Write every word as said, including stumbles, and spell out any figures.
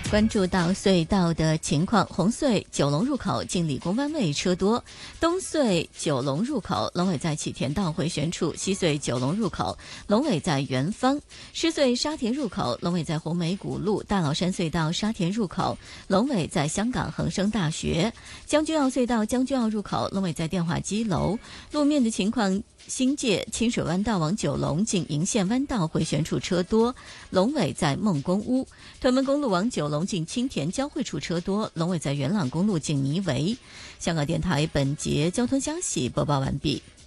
关注到隧道的情况，红隧九龙入口进理工湾位车多，东隧九龙入口龙尾在启田道回旋处，西隧九龙入口龙尾在元芳，狮隧沙田入口龙尾在红梅谷路，大老山隧道沙田入口龙尾在香港恒生大学，将军澳隧道将军澳入口龙尾在电话机楼。路面的情况，新界清水湾道往九龙进银线湾道回旋处车多，龙尾在梦公屋；屯门公路往九龙进青田交汇处车多，龙尾在元朗公路进泥围。香港电台本节交通消息播报完毕。